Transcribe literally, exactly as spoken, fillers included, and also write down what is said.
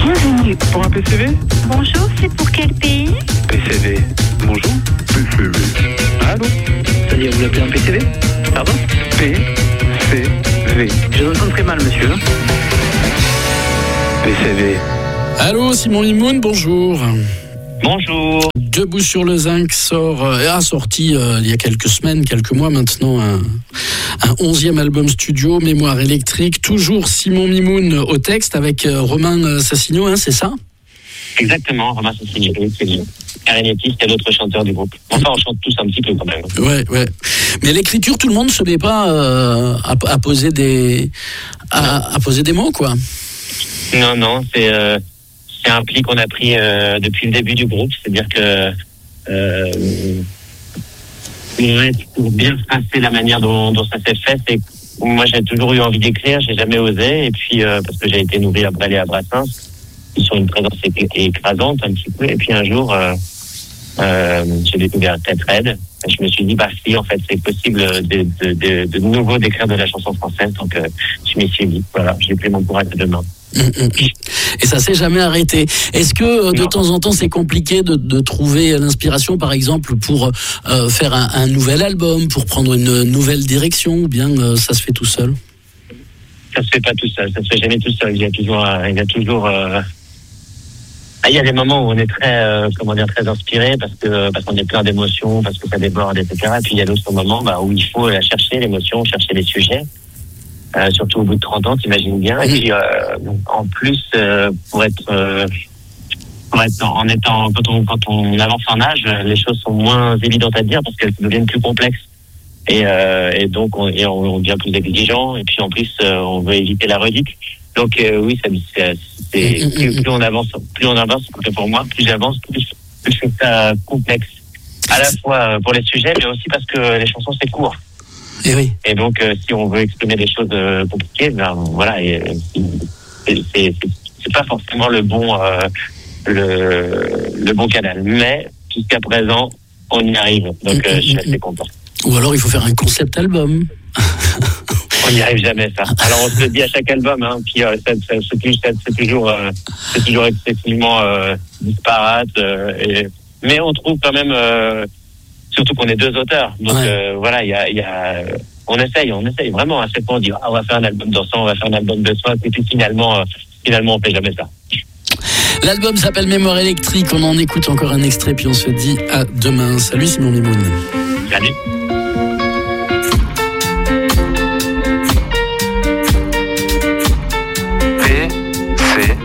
Bonjour. Pour un P C V? Bonjour, c'est pour quel pays? P C V. Bonjour. P C V. Allô? C'est-à-dire, vous l'appelez un P C V? Pardon? P C V. Je vous entends très mal, monsieur. P C V. Allô, Simon Mimoun, bonjour. Bonjour. Debout sur le zinc sort, euh, a sorti euh, il y a quelques semaines, quelques mois maintenant, un, un onzième album studio, Mémoire électrique. Toujours Simon Mimoun au texte avec euh, Romain Sassigno, hein, c'est ça? Exactement, Romain Sassigno, c'est lui. Clarinettiste et l'autre chanteur du groupe. Enfin, on chante tous un petit peu quand même. Ouais, ouais. Mais l'écriture, tout le monde ne se met pas euh, à, à poser des, à, à poser des mots, quoi. Non, non, c'est. Euh... C'est un pli qu'on a pris euh, depuis le début du groupe, c'est-à-dire que euh, pour bien tracer la manière dont, dont ça s'est fait, c'est moi j'ai toujours eu envie d'écrire, j'ai jamais osé, et puis euh, parce que j'ai été nourri à Brel et à Brassens, ils sont une présence écrasante un petit peu, et puis un jour euh, euh, j'ai découvert Tête Raide, et je me suis dit bah si en fait c'est possible de, de, de, de nouveau d'écrire de la chanson française, donc euh, je m'y suis dit, voilà, j'ai pris mon courage à deux mains. Et ça s'est jamais arrêté. Est-ce que de non. temps en temps c'est compliqué de, de trouver l'inspiration, par exemple, pour euh, faire un, un nouvel album, pour prendre une nouvelle direction, ou bien euh, ça se fait tout seul? Ça se fait pas tout seul, ça se fait jamais tout seul. Il y a toujours, euh, il y a toujours, euh... ah, il y a des moments où on est très, euh, comment dire, très inspiré parce que parce qu'on est plein d'émotions, parce que ça déborde, et cetera. Et puis il y a d'autres moments bah, où il faut la chercher, l'émotion, chercher les sujets. Euh, surtout au bout de trente ans, t'imagines bien. Et puis, euh, en plus, euh, pour être, euh, pour être en, en étant, quand on, quand on avance en âge, les choses sont moins évidentes à dire parce qu'elles deviennent plus complexes. Et, euh, et donc, on, et on, on devient plus exigeant. Et puis, en plus, euh, on veut éviter la redite. Donc, euh, oui, ça, c'est, c'est plus, plus on avance, plus on avance. Pour moi, plus j'avance, plus, plus je trouve ça complexe. À la fois pour les sujets, mais aussi parce que les chansons c'est court. Et, oui. et donc, euh, si on veut exprimer des choses euh, compliquées, ben voilà, et, c'est, c'est, c'est pas forcément le bon, euh, le, le bon canal. Mais jusqu'à présent, on y arrive. Donc, euh, je suis assez content. Ou alors, il faut faire un concept album. On n'y arrive jamais, ça. Alors, on se le dit à chaque album, hein, puis euh, c'est, c'est, c'est, c'est toujours, euh, c'est toujours excessivement euh, disparate. Euh, et, mais on trouve quand même. Euh, Surtout qu'on est deux auteurs, donc ouais. euh, voilà, il y a, y a, on essaye, on essaye vraiment. À chaque fois, on dit, ah, on va faire un album dansant, on va faire un album de soin, et puis finalement, euh, finalement, on fait jamais ça. L'album s'appelle Mémoire électrique. On en écoute encore un extrait, puis on se dit à demain. Salut Simon Mimoun. Salut.